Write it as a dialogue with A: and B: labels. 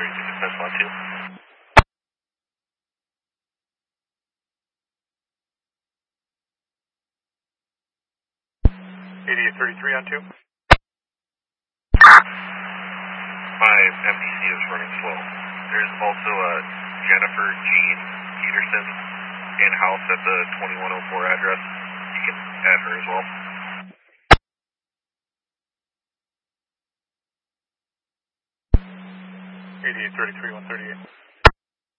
A: Dispatch Line 2. 8833 on 2. My MDC is running slow. There's also a Jennifer Jean Peterson in-house at the 2104 address. You can add her as well. 8833 138.